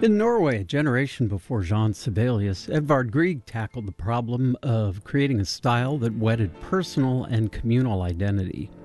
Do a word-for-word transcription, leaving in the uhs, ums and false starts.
In Norway, a generation before Jean Sibelius, Edvard Grieg tackled the problem of creating a style that wedded personal and communal identity.